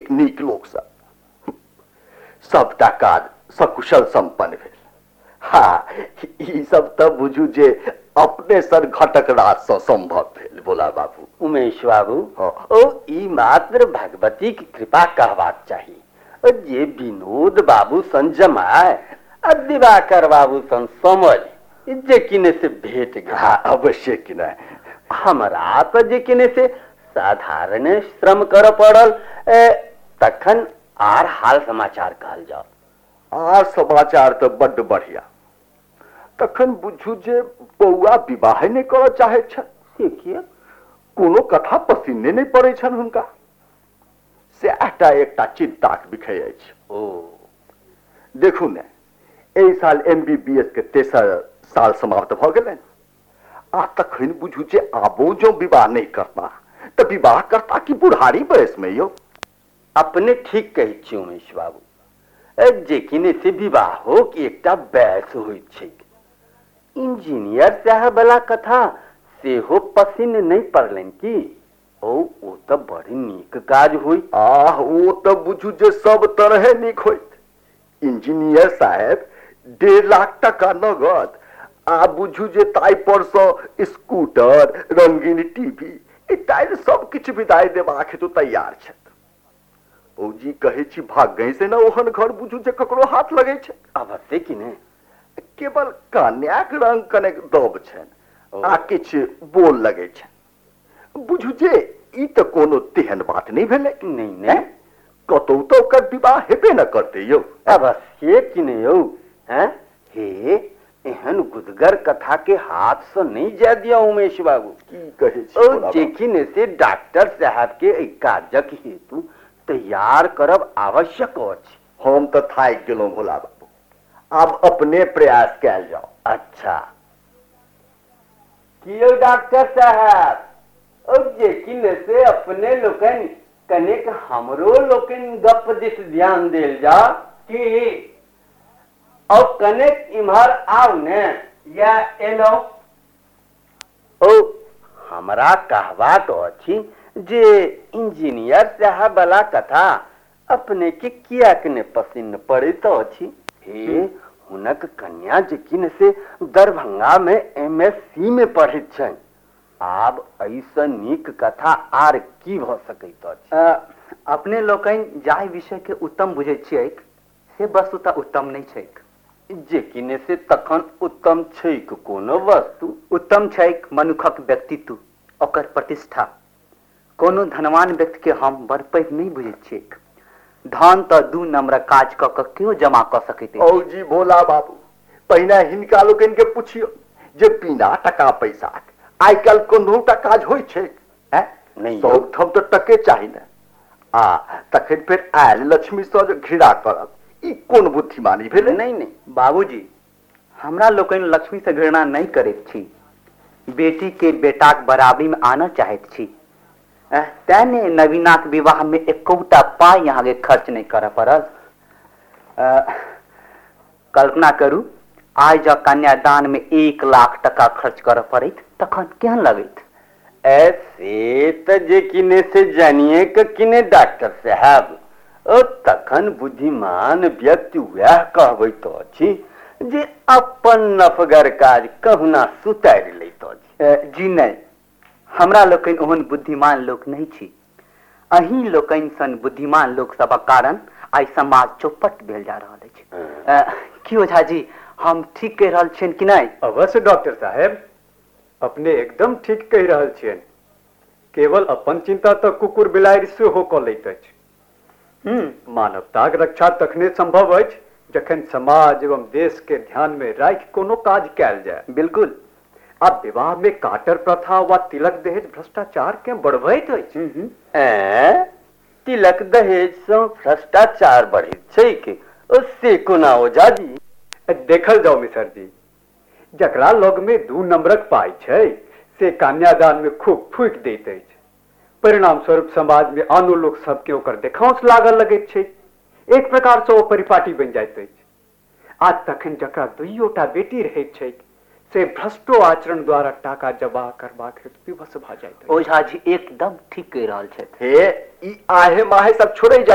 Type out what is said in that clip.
नीक लोक सबटा काज सकुशल संपन्न भेल। हाँ, ई सब तो बुझू जे अपने सन घटक राज से संभव भेल भोला बाबू। उमेश बाबू, ओ ई मात्र भगवती की कृपा कहबाक चाहिए। जे विनोद बाबू सन जमाए आ दिवाकर बाबू सन समझ जे किने से भेट गया। हाँ, अवश्य कि नहीं। हमरा तो जे किने से साधारण श्रम कर पड़ल, तखन आर हाल समाचार कहल जाओ। आर समाचार तो बड्ड बढ़िया। तखन बुझू जे बौआ विवाह नहीं कर चाहे छन। देखिए, कोनो कथा पसीने नहीं पड़े छन हुनका से एकटा चिंताक विषय अछि। ओ देखू ने, एहि साल MBBS के तेसर साल समाप्त भ गेलनि आ तखन बुझू जे आबो जो विवाह नहीं करता तो विवाह करता कि बुढ़ारी बयस में यो। अपने ठीक कही छी उमेश बाबू। जे किने से विवाह हो कि एकटा बैस होइत छै। इंजीनियर साहब वाला कथा से हो पसीन नहीं पड़लन की। ओ तो बड़ी नीक काज हुई। आह, वो तो बुझू जे सब तरह नीक होइत। इंजीनियर साहब 1.5 लाख टका नगद आ बुझू जे ताई पर से स्कूटर, रंगीन टीवी इत्यादि सब किछु विदाई देबाक हेतु तैयार छथि। ओ जी कहे छी भाग्य से न ओहन घर बुझू जे ककरो हाथ लगे छै। अवश्य कि ने, केवल कन्याक रंग कनेक दब छनि आ किछु बोल लगे छनि। बुझू जे ई तो कोनो तेहन बात नहीं भेलै। नहीं, कतौ तो ओकर विवाह हेबे न करते यो। अवश्य कि नहीं यो। हैं हे, एहन गुदगर कथा के हाथ से नहीं जा दिया उमेश बाबू। की कहे छी जेकिन से डॉक्टर साहब के कार्यक हेतु तैयार करब आवश्यक अछि। हम तो थाक गेलौं भोला बाबू, आब अपने प्रयास कैल जाओ। अच्छा कियो डॉक्टर साहब, और जेकिन से अपने लोकन कनेक हमरो लोकन गप दिस ध्यान देल जा कि और कनेक इम्हर आओ ने या एलो। ओ हमरा कहबाक अछि जे इंजीनियर साहब वाला कथा अपने के किया कने पसिन्न पड़ैत अछि। हे, हुनक कन्या जेकिन से दरभंगा में MSc में पढ़ैत छन। आब ऐसा नीक कथा आर की भ सकैत अछि। अपने लोकन जाहि विषय के उत्तम बुझैत छियैक से वस्तुतः उत्तम नहीं छैक। जेकिन से तखन उत्तम छैक कोनो वस्तु। उत्तम छैक मनुखक व्यक्तित्व, ओकर प्रतिष्ठा। कोनो धनवान व्यक्ति के हम बड़ पैघ नहीं बुझैत छियैक। धन तो 2 नंबर काज क के क्यों जमा क सकैत अछि। औ जी भोला बाबू, पहिने हिनका लोकन के पुछियो जे बिना टका पैसा आइ काल्हि कोनोटा काज होइ छै। नहीं, सब ठम तो टके चाही ने। आ तखन फिर आयल लक्ष्मी से घृणा करब, ई कोन बुद्धिमानी भेलै। नहीं बाबूजी, हमरा लोकन लक्ष्मी से घृणा नहीं करैत छी। बेटी के बेटाक बराबरी में आना चाहैत छी। तेने नवीनाक विवाह में एकौटा पाई यहाँ के खर्च नहीं कर पड़ल। कल्पना करू, आइ जब कन्यादान में 1 लाख टका खर्च कर पड़ैत तखन केहन लगैत। ऐसे तो जे किने से जानिए कि किने डॉक्टर साहब, ओ तखन बुद्धिमान व्यक्ति वह कहबैत अछि जे अपन नफगर काज कहुना सुतारि लैत अछि। जी नहीं, हमरा लोकन ओहन बुद्धिमान लोक नहीं छी। अहीं लोकन सन बुद्धिमान लोक सबक कारण आई समाज चौपट भेल जा रहल अछि। की ओझा जी, हम ठीक कह रहल छियन कि नहीं? अवश्य डॉक्टर साहब, अपने एकदम ठीक कह रहल छियन। केवल अपन चिंता तो कुकुर बिलाड़ि से हो क लैत अछि। मानवताक रक्षा तखने संभव अछि जखन समाज एवं देश के ध्यान में राखि कोनो काज कैल जाय। बिल्कुल। अब विवाह में काटर प्रथा व तिलक दहेज भ्रष्टाचार के बढ़बैत अछि। तिलक दहेज से भ्रष्टाचार बढ़ैत छै कि उससे कोना ओझा जी? देखल जाओ मिसर जी, जकरा लग में 2 नंबरक पाई छै से कन्यादान में खूब फूक दैत अछि। परिणाम स्वरूप समाज में आनो लोग सबके ओकर देखांश लागल लगैत छै। एक प्रकार से ओ परिपाटी बन जाइत अछि। आज तखन जकरा 2टा बेटी रहैत छै से भ्रष्टो आचरण द्वारा टाका जमा करबाक हेतु विवश भ जाइत अछि। ओझा जी एकदम ठीक कह रहल छथि। हे, ई आहे माहे सब छोड़े